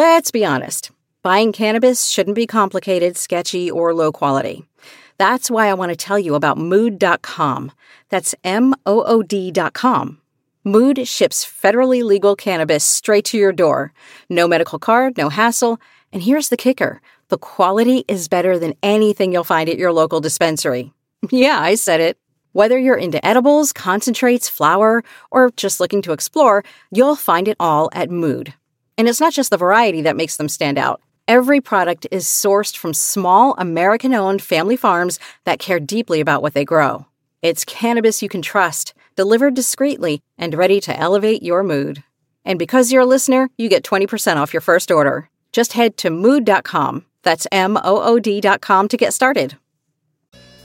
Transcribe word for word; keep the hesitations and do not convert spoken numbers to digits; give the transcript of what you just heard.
Let's be honest. Buying cannabis shouldn't be complicated, sketchy, or low quality. That's why I want to tell you about Mood dot com. That's M O O D dot com. Mood ships federally legal cannabis straight to your door. No medical card, no hassle. And here's the kicker. The quality is better than anything you'll find at your local dispensary. Yeah, I said it. Whether you're into edibles, concentrates, flower, or just looking to explore, you'll find it all at Mood. And it's not just the variety that makes them stand out. Every product is sourced from small, American-owned family farms that care deeply about what they grow. It's cannabis you can trust, delivered discreetly, and ready to elevate your mood. And because you're a listener, you get twenty percent off your first order. Just head to Mood dot com. That's M O O D dot com to get started.